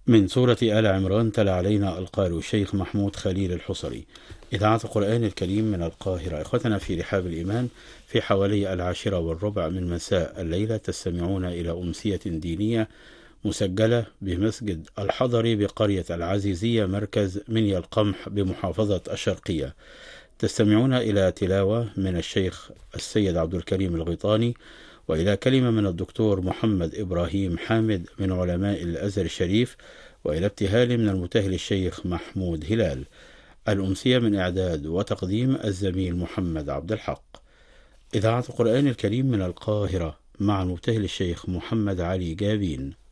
من سورة آل عمران تلا علينا القارئ الشيخ محمود خليل الحصري. إذاعة القرآن الكريم من القاهرة. إخوتنا في رحاب الإيمان، في حوالي 10:15 من مساء الليلة تستمعون إلى أمسية دينية مسجلة بمسجد الحضري بقرية العزيزية مركز منيا القمح بمحافظة الشرقية. تستمعون إلى تلاوة من الشيخ السيد عبد الكريم الغيطاني، وإلى كلمة من الدكتور محمد إبراهيم حامد من علماء الأزهر الشريف، وإلى ابتهال من المتهل الشيخ محمود هلال. الأمسية من إعداد وتقديم الزميل محمد عبد الحق. إذاعة القرآن الكريم من القاهرة، مع المبتهل الشيخ محمد علي جابين.